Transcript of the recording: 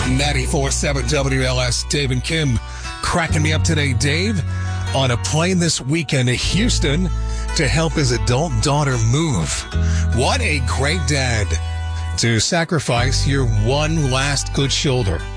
94.7 WLS, Dave and Kim cracking me up today. Dave on a plane this weekend to Houston to help his adult daughter move. What a great dad to sacrifice your one last good shoulder